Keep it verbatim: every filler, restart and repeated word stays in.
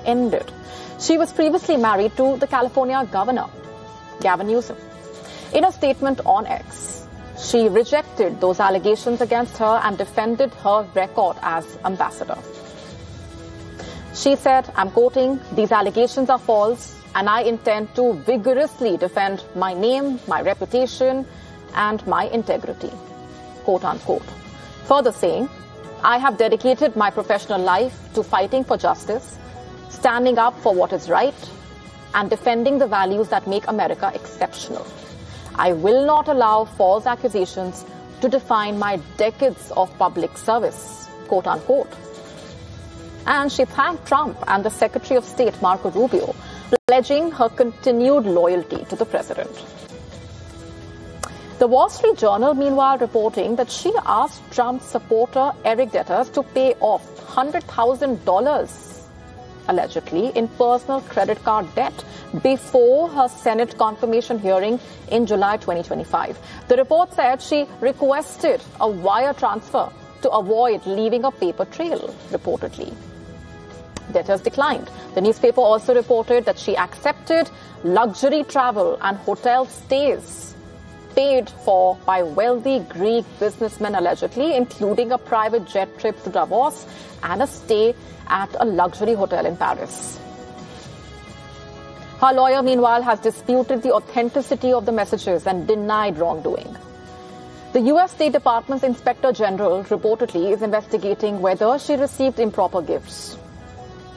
ended. She was previously married to the California governor, Gavin Newsom. In a statement on X, she rejected those allegations against her and defended her record as ambassador. She said, I'm quoting, "These allegations are false and I intend to vigorously defend my name, my reputation and my integrity," quote unquote. Further saying, "I have dedicated my professional life to fighting for justice, standing up for what is right and defending the values that make America exceptional. I will not allow false accusations to define my decades of public service," quote unquote. And she thanked Trump and the Secretary of State, Marco Rubio, pledging her continued loyalty to the president. The Wall Street Journal, meanwhile, reporting that she asked Trump's supporter Eric Deters to pay off one hundred thousand dollars, allegedly, in personal credit card debt before her Senate confirmation hearing in July twenty twenty-five. The report said she requested a wire transfer to avoid leaving a paper trail, reportedly. Deters declined. The newspaper also reported that she accepted luxury travel and hotel stays paid for by wealthy Greek businessmen, allegedly, including a private jet trip to Davos and a stay at a luxury hotel in Paris. Her lawyer, meanwhile, has disputed the authenticity of the messages and denied wrongdoing. The U S State Department's Inspector General reportedly is investigating whether she received improper gifts.